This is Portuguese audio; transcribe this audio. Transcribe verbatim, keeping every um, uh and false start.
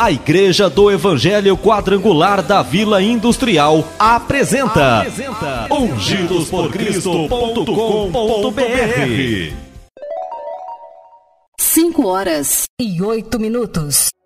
A Igreja do Evangelho Quadrangular da Vila Industrial apresenta, apresenta ungidos por cristo ponto com ponto br. Cinco horas e oito minutos.